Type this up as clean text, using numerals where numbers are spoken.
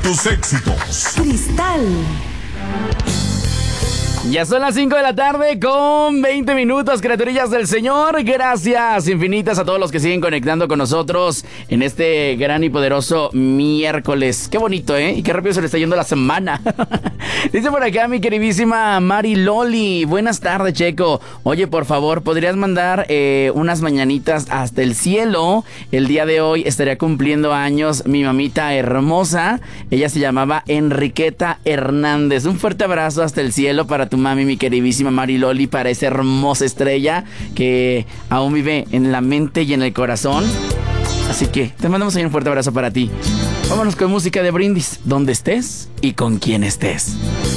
tus éxitos. Cristal. Ya son las 5 de la tarde con 20 minutos, criaturillas del Señor. Gracias infinitas a todos los que siguen conectando con nosotros en este gran y poderoso miércoles. Qué bonito, ¿eh? Y qué rápido se le está yendo la semana. Dice por acá mi queridísima Mari Loli. Buenas tardes, Checo. Oye, por favor, ¿podrías mandar unas mañanitas hasta el cielo? El día de hoy estaría cumpliendo años mi mamita hermosa. Ella se llamaba Enriqueta Hernández. Un fuerte abrazo hasta el cielo para tu mami, mi queridísima Mari Loli, para esa hermosa estrella que aún vive en la mente y en el corazón. Así que te mandamos ahí un fuerte abrazo para ti. Vámonos con música de brindis, donde estés y con quien estés.